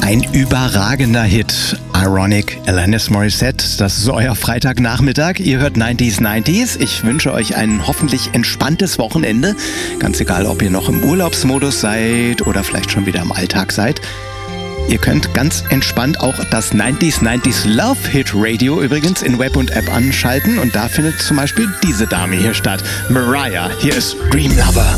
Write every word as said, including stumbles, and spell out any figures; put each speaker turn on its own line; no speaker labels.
Ein überragender Hit. Ironic, Alanis Morissette. Das ist euer Freitagnachmittag. Ihr hört neunziger neunzig. Ich wünsche euch ein hoffentlich entspanntes Wochenende. Ganz egal, ob ihr noch im Urlaubsmodus seid oder vielleicht schon wieder im Alltag seid. Ihr könnt ganz entspannt auch das neunziger neunzig Love Hit Radio übrigens in Web und App anschalten. Und da findet zum Beispiel diese Dame hier statt. Mariah. Hier ist Dream Lover.